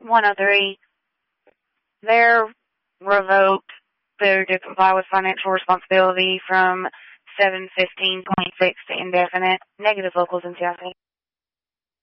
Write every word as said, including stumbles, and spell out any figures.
one oh three, they're revoked. They're to comply with financial responsibility from seven fifteen twenty-six to indefinite. Negative locals in Seattle.